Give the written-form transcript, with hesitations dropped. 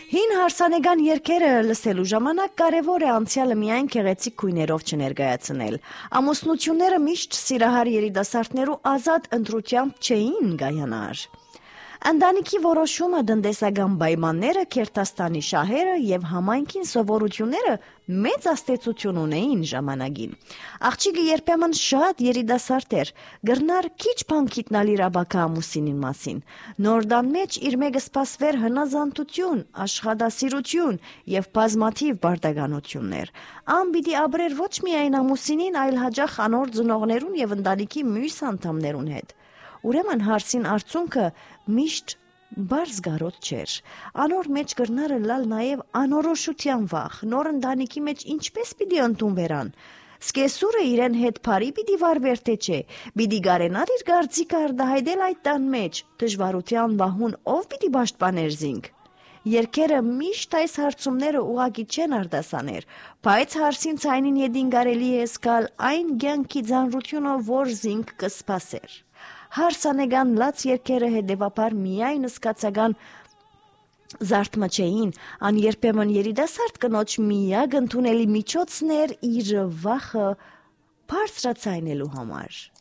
Հին հարսանեկան երգերը լսելու ժամանակ կարևոր է անցյալը միայն գեղեցիկ գույներով չներկայացնել։ Ամուսնությունները միշտ սիրահար երիտասարդներու ազատ ընտրությամբ չէին գայանար։ Ընտանիքի որոշումը, տնտեսական պայմանները, Քերթաստանի շահերը եւ համայնքին սովորությունները մեծ ազդեցություն ունեին ժամանակին։ Աղջիկը երբեմն շատ երիտասարդ էր, գրնար քիչ բան գիտնալ իր աբակա ամուսինին մասին։ Նորդան մեջ իր մեկը սպասվեր հնազանդություն, աշխատասիրություն եւ բազմաթիվ բարդականություններ։ Ան պիտի ապրեր ոչ միայն ամուսինին, այլ հաճախ անոր ծնողներուն եւ ընտանիքի մյուս անդամներուն հետ։ Ուրեմն հարցին արդյունքը միշտ բարձ գարոտ չէր։ Անոր մեջ գրնարը լալ նաև անորոշության վախ, նոր ընտանիքի մեջ ինչպես պիտի ընդունվերան։ Սկեսուրը իրեն հետ բարի պիտի վարվեր թե չէ, պիտի գարենար իր գարձիկը արտահայտել այդ տան մեջ, դժվարության վահուն ով պիտի պաշտպաներ զինք։ Երգերը միշտ այս հարցումները ուղղակի չեն արտասաներ, բայց հարցին ցայնին յետին կարելի է զգալ այն կյանքի ձանրությունը, որ զինք կսպասեր։ Հարսանեկան լաց երգերը հետևաբար միայն սկացական զարթմը չէին, ան երբեմն երիտասարդ կնոջ միակ ընդունելի միջոցն էր իր վախը բարձրացնելու համար։